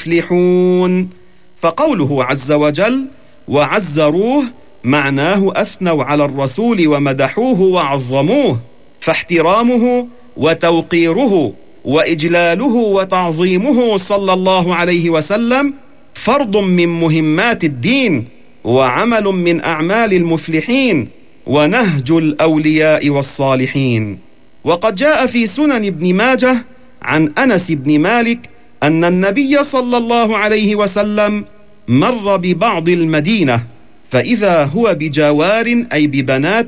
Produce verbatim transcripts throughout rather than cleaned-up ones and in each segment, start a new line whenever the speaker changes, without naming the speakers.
المفلحون. فقوله عز وجل وعزروه معناه أثنوا على الرسول ومدحوه وعظموه، فاحترامه وتوقيره وإجلاله وتعظيمه صلى الله عليه وسلم فرض من مهمات الدين، وعمل من أعمال المفلحين، ونهج الأولياء والصالحين. وقد جاء في سنن ابن ماجه عن أنس بن مالك أن النبي صلى الله عليه وسلم مر ببعض المدينة، فإذا هو بجوار أي ببنات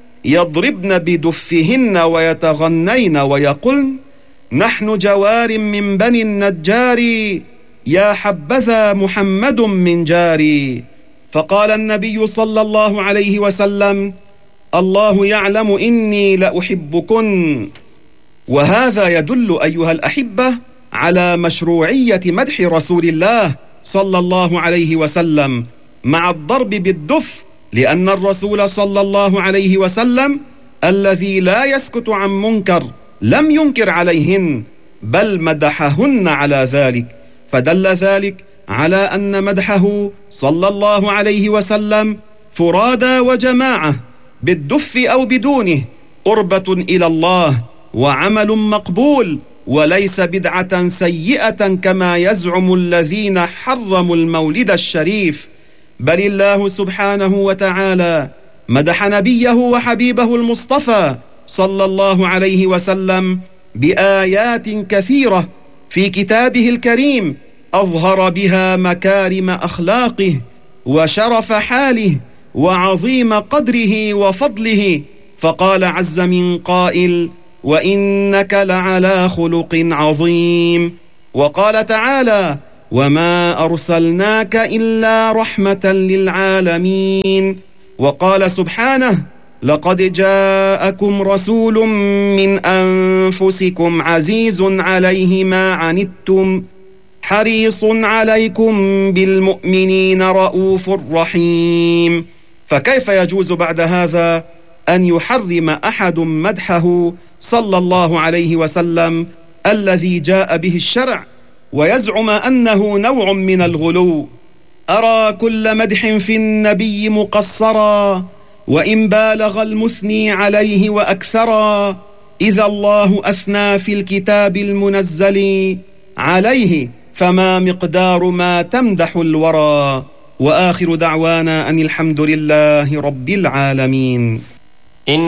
يضربن بدفهن ويتغنين ويقولن نحن جوار من بني النجار، يا حبذا محمد من جاري. فقال النبي صلى الله عليه وسلم الله يعلم إني لأحبكن. وهذا يدل أيها الأحبة على مشروعية مدح رسول الله صلى الله عليه وسلم مع الضرب بالدف، لأن الرسول صلى الله عليه وسلم الذي لا يسكت عن منكر لم ينكر عليهن، بل مدحهن على ذلك، فدل ذلك على أن مدحه صلى الله عليه وسلم فرادى وجماعة بالدف أو بدونه قربة إلى الله وعمل مقبول، وليس بدعة سيئة كما يزعم الذين حرموا المولد الشريف. بل الله سبحانه وتعالى مدح نبيه وحبيبه المصطفى صلى الله عليه وسلم بآيات كثيرة في كتابه الكريم أظهر بها مكارم أخلاقه وشرف حاله وعظيم قدره وفضله. فقال عز من قائل وإنك لعلى خلق عظيم. وقال تعالى وما أرسلناك إلا رحمة للعالمين. وقال سبحانه لقد جاءكم رسول من أنفسكم عزيز عليه ما عنتم حريص عليكم بالمؤمنين رؤوف رحيم. فكيف يجوز بعد هذا أن يحرم أحد مدحه صلى الله عليه وسلم الذي جاء به الشرع ويزعم أنه نوع من الغلو؟ أرى كل مدح في النبي مقصرا، وإن بالغ المثني عليه وأكثرا، إذا الله أثنى في الكتاب المنزل عليه فما مقدار ما تمدح الورى. وآخر دعوانا أن الحمد لله رب العالمين.